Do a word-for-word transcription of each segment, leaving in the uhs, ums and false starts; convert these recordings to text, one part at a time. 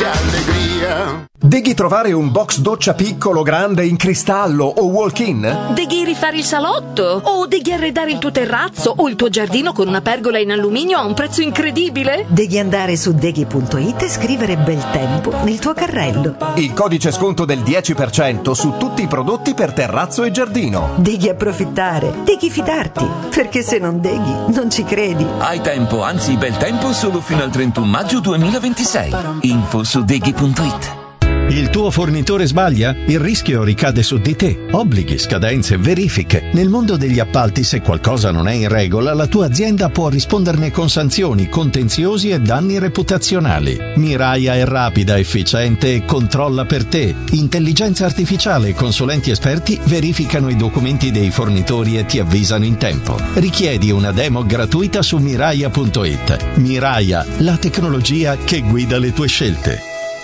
allegria. Deghi trovare un box doccia piccolo, grande, in cristallo o walk-in? Deghi rifare il salotto? O deghi arredare il tuo terrazzo o il tuo giardino con una pergola in alluminio a un prezzo incredibile? Devi andare su deghi punto it e scrivere bel tempo nel tuo carrello. Il codice sconto del dieci per cento su tutti i prodotti per terrazzo e giardino. Devi approfittare, devi fidarti, perché se non deghi non ci credi. Hai tempo, anzi bel tempo solo fino al trentuno maggio duemilaventisei. Info su deghi punto it. Il tuo fornitore sbaglia? Il rischio ricade su di te. Obblighi, scadenze, verifiche. Nel mondo degli appalti, se qualcosa non è in regola, la tua azienda può risponderne con sanzioni, contenziosi e danni reputazionali. Miraia è rapida, efficiente e controlla per te. Intelligenza artificiale e consulenti esperti verificano i documenti dei fornitori e ti avvisano in tempo. Richiedi una demo gratuita su miraia punto it. Miraia, la tecnologia che guida le tue scelte.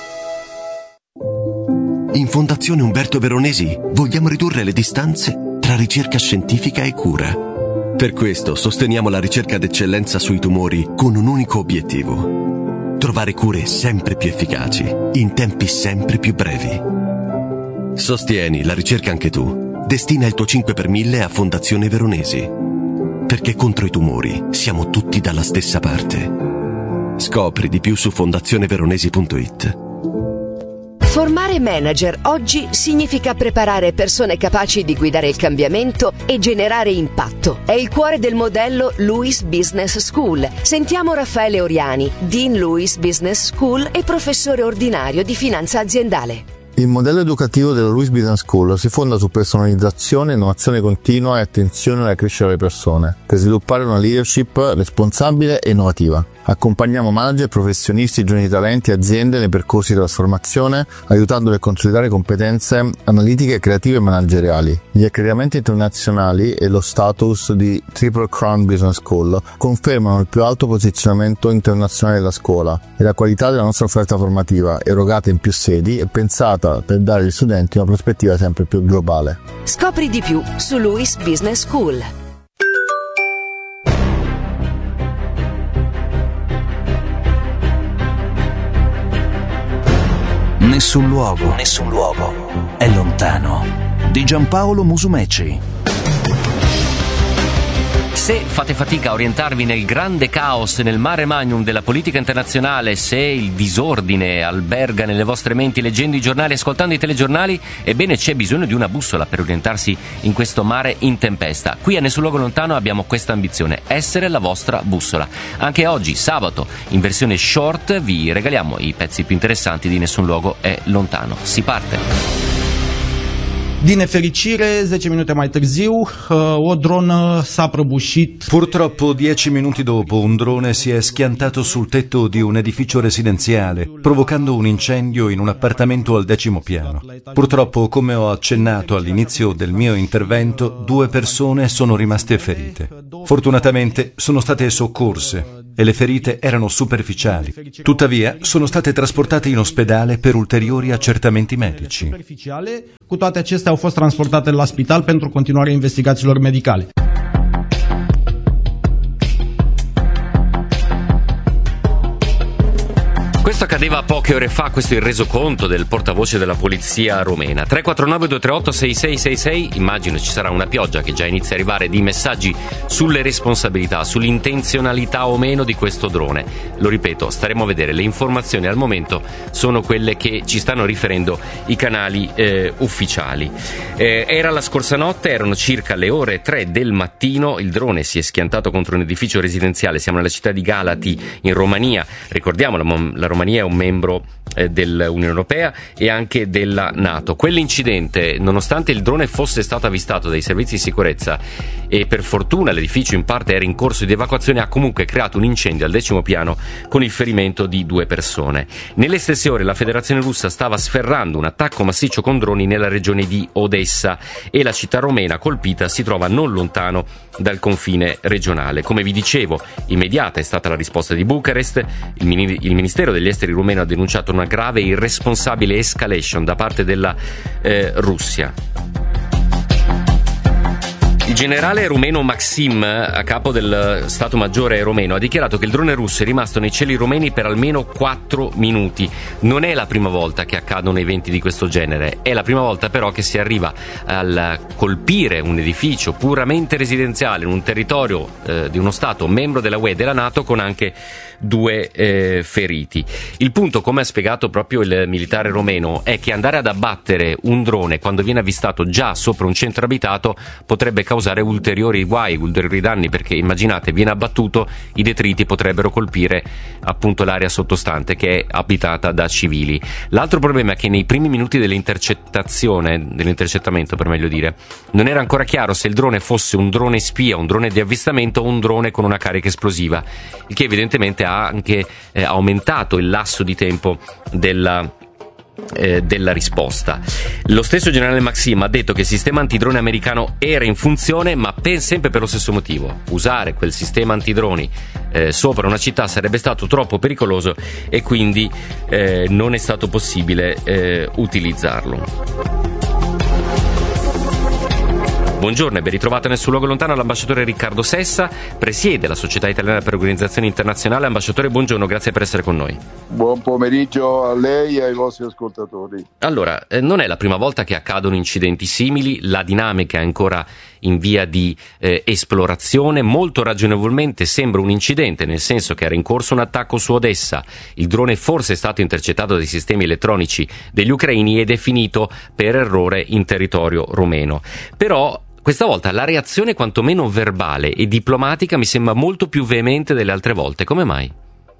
In Fondazione Umberto Veronesi vogliamo ridurre le distanze tra ricerca scientifica e cura. Per questo sosteniamo la ricerca d'eccellenza sui tumori con un unico obiettivo: trovare cure sempre più efficaci, in tempi sempre più brevi. Sostieni la ricerca anche tu. Destina il tuo cinque per mille a Fondazione Veronesi. Perché contro i tumori siamo tutti dalla stessa parte. Scopri di più su fondazione veronesi punto it. Formare manager oggi significa preparare persone capaci di guidare il cambiamento e generare impatto. È il cuore del modello Lewis Business School. Sentiamo Raffaele Oriani, Dean Lewis Business School e professore ordinario di finanza aziendale. Il modello educativo della Lewis Business School si fonda su personalizzazione, innovazione continua e attenzione alla crescita delle persone, per sviluppare una leadership responsabile e innovativa. Accompagniamo manager, professionisti, giovani talenti e aziende nei percorsi di trasformazione, aiutandoli a consolidare competenze analitiche, creative e manageriali. Gli accreditamenti internazionali e lo status di Triple Crown Business School confermano il più alto posizionamento internazionale della scuola e la qualità della nostra offerta formativa, erogata in più sedi e pensata per dare agli studenti una prospettiva sempre più globale. Scopri di più su Lewis Business School. Nessun luogo, nessun luogo è lontano. Di Giampaolo Musumeci. Se fate fatica a orientarvi nel grande caos, nel mare magnum della politica internazionale, se il disordine alberga nelle vostre menti leggendo i giornali, ascoltando i telegiornali, ebbene c'è bisogno di una bussola per orientarsi in questo mare in tempesta. Qui a Nessun Luogo Lontano abbiamo questa ambizione: essere la vostra bussola. Anche oggi, sabato, in versione short, vi regaliamo i pezzi più interessanti di Nessun Luogo è Lontano. Si parte! Din nefericire, zece minute mai târziu, o dronă s-a prăbușit. Purtroppo, dieci minuti dopo, un drone si è schiantato sul tetto di un edificio residenziale, provocando un incendio in un appartamento al decimo piano. Purtroppo, come ho accennato all'inizio del mio intervento, due persone sono rimaste ferite. Fortunatamente sono state soccorse e le ferite erano superficiali. Tuttavia, sono state trasportate in ospedale per ulteriori accertamenti medici. Cu toate acestea au fost transportate la spital pentru continuarea investigațiilor medicale. Questo accadeva poche ore fa, questo è il resoconto del portavoce della polizia romena. tre quattro nove due tre otto sei sei sei sei, immagino ci sarà una pioggia che già inizia a arrivare di messaggi sulle responsabilità, sull'intenzionalità o meno di questo drone. Lo ripeto, staremo a vedere, le informazioni al momento sono quelle che ci stanno riferendo i canali eh, ufficiali. Eh, era la scorsa notte, erano circa le ore tre del mattino, il drone si è schiantato contro un edificio residenziale, siamo nella città di Galati in Romania, ricordiamo la, la Romania è un membro eh, dell'Unione Europea e anche della NATO. Quell'incidente, nonostante il drone fosse stato avvistato dai servizi di sicurezza e per fortuna l'edificio in parte era in corso di evacuazione, ha comunque creato un incendio al decimo piano con il ferimento di due persone. Nelle stesse ore la Federazione Russa stava sferrando un attacco massiccio con droni nella regione di Odessa e la città romena colpita si trova non lontano dal confine regionale. Come vi dicevo, immediata è stata la risposta di Bucarest. Il, mini- il Ministero degli Esteri rumeno ha denunciato una grave e irresponsabile escalation da parte della eh, Russia. Il generale rumeno Maxim, a capo del Stato Maggiore rumeno, ha dichiarato che il drone russo è rimasto nei cieli rumeni per almeno quattro minuti. Non è la prima volta che accadono eventi di questo genere, è la prima volta però che si arriva a colpire un edificio puramente residenziale in un territorio eh, di uno Stato membro della U E e della NATO, con anche due eh, feriti. Il punto, come ha spiegato proprio il militare romeno, è che andare ad abbattere un drone quando viene avvistato già sopra un centro abitato potrebbe causare ulteriori guai, ulteriori danni, perché immaginate, viene abbattuto, i detriti potrebbero colpire appunto l'area sottostante che è abitata da civili. L'altro problema è che nei primi minuti dell'intercettazione, dell'intercettamento per meglio dire, non era ancora chiaro se il drone fosse un drone spia, un drone di avvistamento o un drone con una carica esplosiva, il che evidentemente ha anche eh, aumentato il lasso di tempo della Eh, della risposta. Lo stesso generale Maxim ha detto che il sistema antidrone americano era in funzione, ma per, sempre per lo stesso motivo: usare quel sistema antidroni eh, sopra una città sarebbe stato troppo pericoloso e quindi eh, non è stato possibile eh, utilizzarlo. Buongiorno e ben ritrovata nel suo luogo lontano l'ambasciatore Riccardo Sessa, presiede la Società Italiana per l'Organizzazione Internazionale. Ambasciatore, buongiorno, grazie per essere con noi. Buon pomeriggio a lei e ai vostri ascoltatori. Allora, eh, non è la prima volta che accadono incidenti simili, la dinamica è ancora in via di eh, esplorazione. Molto ragionevolmente sembra un incidente, nel senso che era in corso un attacco su Odessa, il drone forse è stato intercettato dai sistemi elettronici degli ucraini ed è finito per errore in territorio rumeno. Però questa volta la reazione quantomeno verbale e diplomatica mi sembra molto più veemente delle altre volte. Come mai?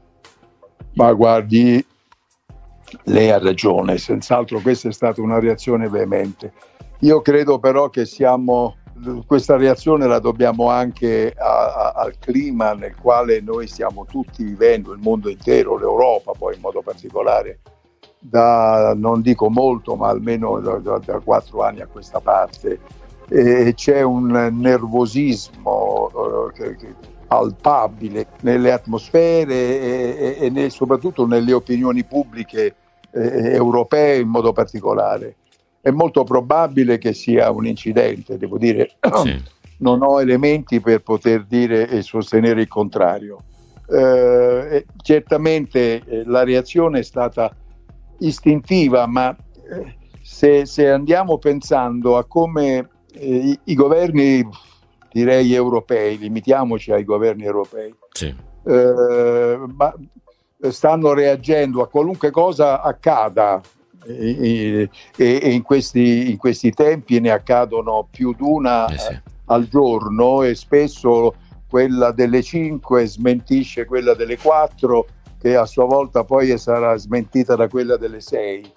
Ma guardi, lei ha ragione, senz'altro questa è stata una reazione veemente. Io credo però che siamo, questa reazione la dobbiamo anche a, a, al clima nel quale noi stiamo tutti vivendo, il mondo intero, l'Europa poi in modo particolare, da non dico molto, ma almeno da, da, da quattro anni a questa parte. E c'è un nervosismo uh, che, che, palpabile nelle atmosfere e, e, e nel, soprattutto nelle opinioni pubbliche eh, europee in modo particolare. È molto probabile che sia un incidente, devo dire, sì. Non ho elementi per poter dire e sostenere il contrario. Eh, certamente eh, la reazione è stata istintiva, ma eh, se, se andiamo pensando a come eh, i, i governi, direi europei, limitiamoci ai governi europei, sì. eh, ma stanno reagendo a qualunque cosa accada, e, e, e in, questi, in questi tempi ne accadono più di una eh sì. al giorno, e spesso quella delle cinque smentisce quella delle quattro, che a sua volta poi sarà smentita da quella delle sei.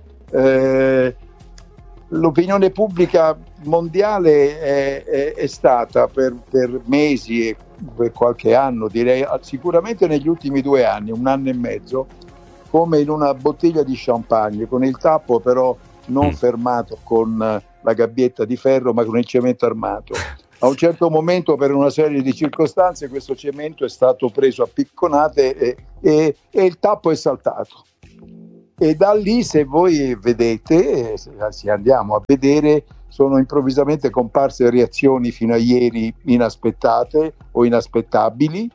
Eh, l'opinione pubblica mondiale è, è, è stata per, per mesi e per qualche anno, direi sicuramente negli ultimi due anni, un anno e mezzo, come in una bottiglia di champagne, con il tappo però non mm. fermato con la gabbietta di ferro, ma con il cemento armato. A un certo momento, per una serie di circostanze, questo cemento è stato preso a picconate e, e, e il tappo è saltato. E da lì, se voi vedete, se andiamo a vedere, sono improvvisamente comparse reazioni fino a ieri inaspettate o inaspettabili,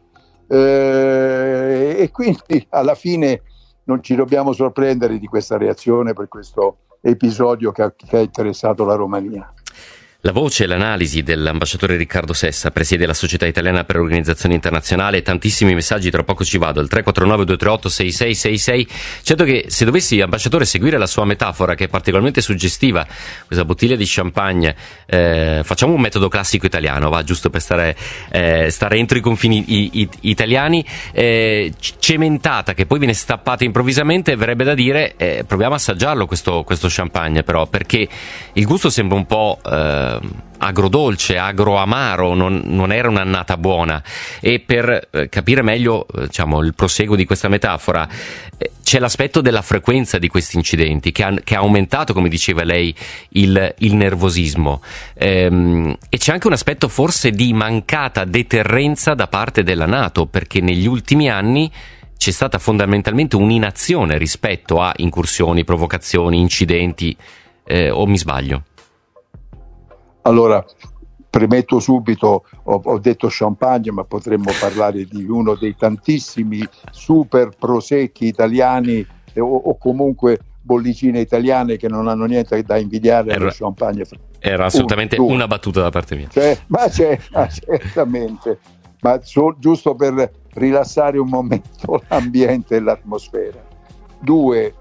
eh, e quindi alla fine non ci dobbiamo sorprendere di questa reazione per questo episodio che ha, che ha interessato la Romania. La voce e l'analisi dell'ambasciatore Riccardo Sessa, presiede la Società Italiana per l'Organizzazione Internazionale. Tantissimi messaggi, tra poco ci vado, al tre quattro nove due tre otto sei sei sei sei. Certo che se dovessi, ambasciatore, seguire la sua metafora, che è particolarmente suggestiva, questa bottiglia di champagne, eh, facciamo un metodo classico italiano, va, giusto per stare, eh, stare entro i confini i, i, italiani, eh, cementata, che poi viene stappata improvvisamente, verrebbe da dire, eh, proviamo a assaggiarlo questo, questo champagne, però, perché il gusto sembra un po' eh, agrodolce, agroamaro, non, non era un'annata buona. E per eh, capire meglio eh, diciamo, il proseguo di questa metafora, eh, c'è l'aspetto della frequenza di questi incidenti che ha, che ha aumentato, come diceva lei, il, il nervosismo, ehm, e c'è anche un aspetto forse di mancata deterrenza da parte della NATO, perché negli ultimi anni c'è stata fondamentalmente un'inazione rispetto a incursioni, provocazioni, incidenti, eh, o mi sbaglio? Allora, premetto subito, ho, ho detto champagne, ma potremmo parlare di uno dei tantissimi super prosecchi italiani eh, o, o comunque bollicine italiane che non hanno niente da invidiare allo champagne. Era assolutamente un, una battuta da parte mia. Cioè, ma c'è, ma certamente, ma so, giusto per rilassare un momento l'ambiente e l'atmosfera. Due,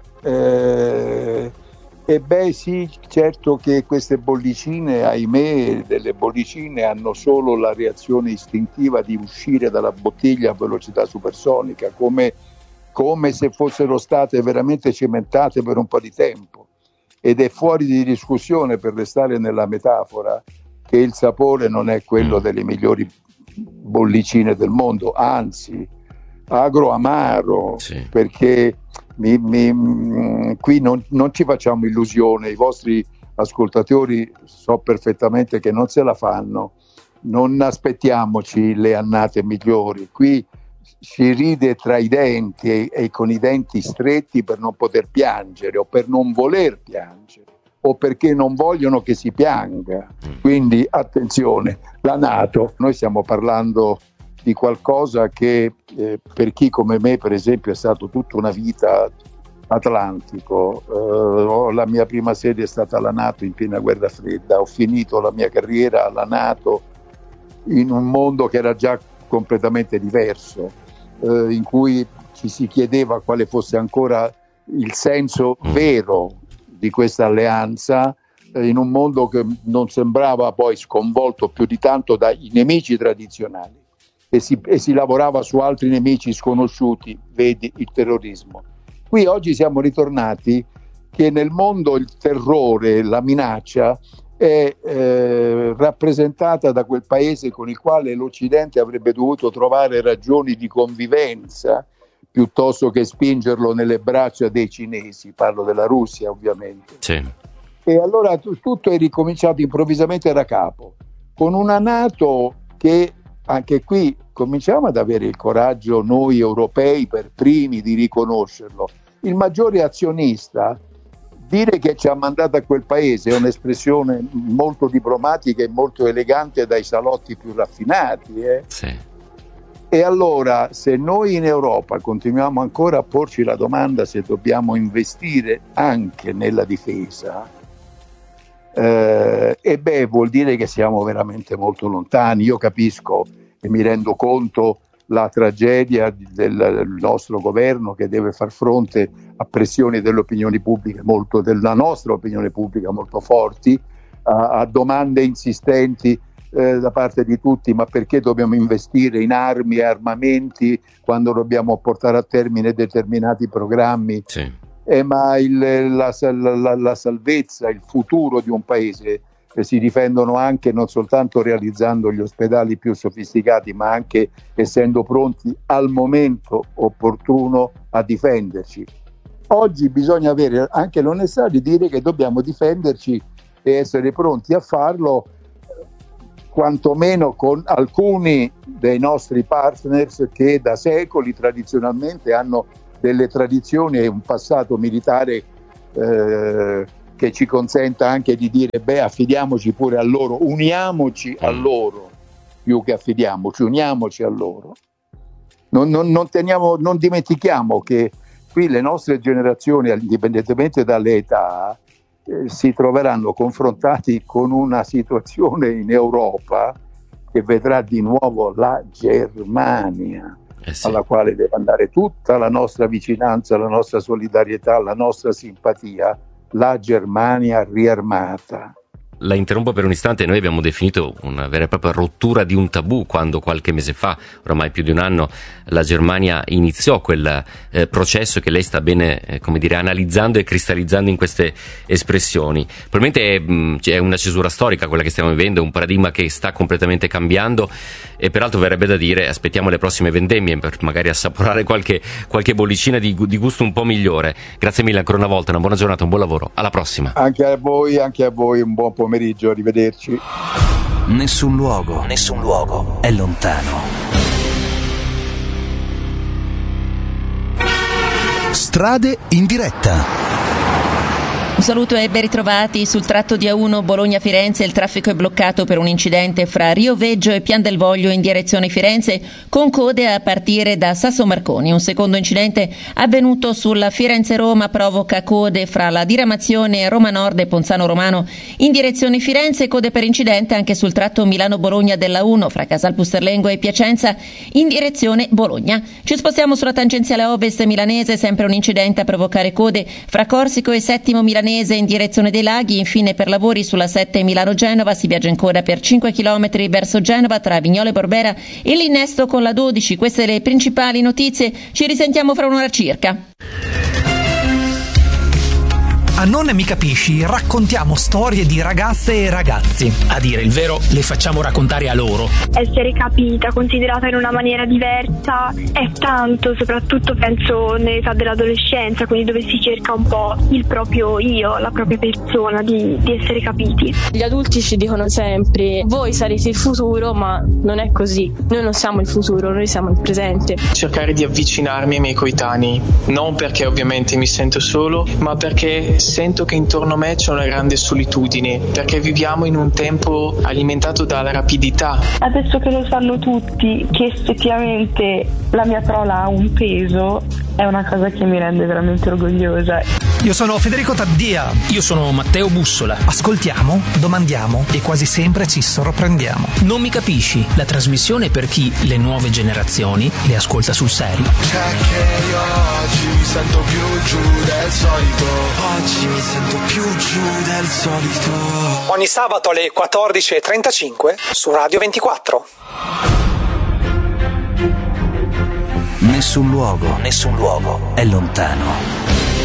eh, e beh sì, certo che queste bollicine, ahimè, delle bollicine hanno solo la reazione istintiva di uscire dalla bottiglia a velocità supersonica, come, come se fossero state veramente cementate per un po' di tempo. Ed è fuori di discussione, per restare nella metafora, che il sapore non è quello delle migliori bollicine del mondo, anzi agro-amaro, sì. Perché mi, mi, qui non, non ci facciamo illusione, i vostri ascoltatori so perfettamente che non se la fanno, non aspettiamoci le annate migliori, qui si ride tra i denti e, e con i denti stretti per non poter piangere o per non voler piangere o perché non vogliono che si pianga. Quindi attenzione, la NATO, noi stiamo parlando di qualcosa che eh, per chi come me per esempio è stato tutta una vita atlantico, eh, la mia prima sede è stata alla NATO in piena guerra fredda, ho finito la mia carriera alla NATO in un mondo che era già completamente diverso, eh, in cui ci si chiedeva quale fosse ancora il senso vero di questa alleanza, eh, in un mondo che non sembrava poi sconvolto più di tanto dai nemici tradizionali e si, e si lavorava su altri nemici sconosciuti, vedi il terrorismo. Qui oggi siamo ritornati che nel mondo il terrore, la minaccia è eh, rappresentata da quel paese con il quale l'Occidente avrebbe dovuto trovare ragioni di convivenza piuttosto che spingerlo nelle braccia dei cinesi, parlo della Russia ovviamente. Sì. E allora t- tutto è ricominciato improvvisamente da capo, con una NATO che anche qui cominciamo ad avere il coraggio noi europei per primi di riconoscerlo. Il maggiore azionista, dire che ci ha mandato a quel paese è un'espressione molto diplomatica e molto elegante dai salotti più raffinati. Eh? Sì. E allora, se noi in Europa continuiamo ancora a porci la domanda se dobbiamo investire anche nella difesa, eh, e beh, vuol dire che siamo veramente molto lontani. Io capisco e mi rendo conto la tragedia del nostro governo che deve far fronte a pressioni dell'opinione pubblica molto, della nostra opinione pubblica molto forti, a, a domande insistenti eh, da parte di tutti, ma perché dobbiamo investire in armi e armamenti quando dobbiamo portare a termine determinati programmi? Sì. Eh, ma il, la, la, la salvezza, il futuro di un paese eh, si difendono anche non soltanto realizzando gli ospedali più sofisticati, ma anche essendo pronti al momento opportuno a difenderci. Oggi bisogna avere anche l'onestà di dire che dobbiamo difenderci e essere pronti a farlo, quantomeno con alcuni dei nostri partners che da secoli tradizionalmente hanno delle tradizioni e un passato militare eh, che ci consenta anche di dire beh, affidiamoci pure a loro, uniamoci a loro più che affidiamoci, uniamoci a loro. Non, non, non, teniamo, non dimentichiamo che qui le nostre generazioni, indipendentemente dalle età, eh, si troveranno confrontati con una situazione in Europa che vedrà di nuovo la Germania, eh sì. alla quale deve andare tutta la nostra vicinanza, la nostra solidarietà, la nostra simpatia, la Germania riarmata. La interrompo per un istante. Noi abbiamo definito una vera e propria rottura di un tabù quando qualche mese fa, oramai più di un anno, la Germania iniziò quel eh, processo che lei sta bene, eh, come dire, analizzando e cristallizzando in queste espressioni. Probabilmente è, mh, è una cesura storica quella che stiamo vivendo, un paradigma che sta completamente cambiando e peraltro verrebbe da dire aspettiamo le prossime vendemmie per magari assaporare qualche, qualche bollicina di, di gusto un po' migliore. Grazie mille ancora una volta, una buona giornata, un buon lavoro, alla prossima. Anche a voi, anche a voi un buon pomeriggio. pomeriggio, arrivederci. Nessun luogo, nessun luogo è lontano. Strade in diretta. Un saluto e ben ritrovati. Sul tratto di A uno Bologna-Firenze il traffico è bloccato per un incidente fra Rio Veggio e Pian del Voglio in direzione Firenze, con code a partire da Sasso Marconi. Un secondo incidente avvenuto sulla Firenze-Roma provoca code fra la diramazione Roma Nord e Ponzano Romano in direzione Firenze, code per incidente anche sul tratto Milano-Bologna della uno fra Casal Pusterlengo e Piacenza in direzione Bologna. Ci spostiamo sulla tangenziale ovest milanese, sempre un incidente a provocare code fra Corsico e Settimo Milanese in direzione dei Laghi. Infine per lavori sulla sette Milano-Genova si viaggia ancora per cinque chilometri verso Genova tra Vignole e Borbera e l'innesto con la dodici. Queste le principali notizie, ci risentiamo fra un'ora circa. A Non mi capisci raccontiamo storie di ragazze e ragazzi. A dire il vero, le facciamo raccontare a loro. Essere capita, considerata in una maniera diversa è tanto, soprattutto penso nell'età dell'adolescenza, quindi dove si cerca un po' il proprio io, la propria persona, di, di essere capiti. Gli adulti ci dicono sempre: voi sarete il futuro, ma non è così. Noi non siamo il futuro, noi siamo il presente. Cercare di avvicinarmi ai miei coetanei, non perché ovviamente mi sento solo, ma perché sento che intorno a me c'è una grande solitudine, perché viviamo in un tempo alimentato dalla rapidità. Adesso che lo sanno tutti che effettivamente la mia parola ha un peso, è una cosa che mi rende veramente orgogliosa. Io sono Federico Taddia. Io sono Matteo Bussola. Ascoltiamo, domandiamo e quasi sempre ci sorprendiamo. Non mi capisci? La trasmissione per chi le nuove generazioni le ascolta sul serio. C'è che io oggi mi sento più giù del solito. Oggi mi sento più giù del solito. Ogni sabato alle quattordici e trentacinque su Radio ventiquattro. Nessun luogo, nessun luogo è lontano.